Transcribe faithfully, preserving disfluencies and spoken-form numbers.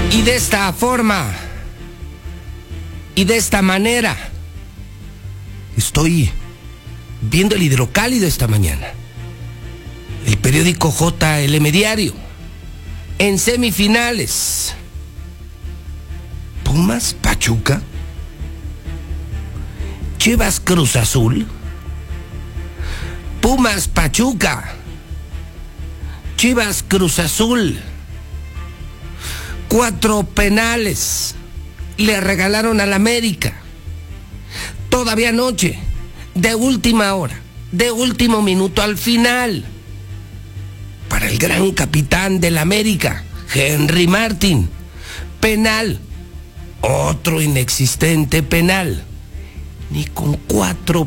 Y de esta forma, y de esta manera, estoy viendo el Hidrocálido esta mañana. El periódico J L M Diario. En semifinales. Pumas Pachuca. Chivas Cruz Azul. Pumas Pachuca. Chivas Cruz Azul. Cuatro penales le regalaron al América. Todavía anoche, de última hora, de último minuto al final. Para el gran capitán del América, Henry Martin. Penal. Otro inexistente penal. Ni con cuatro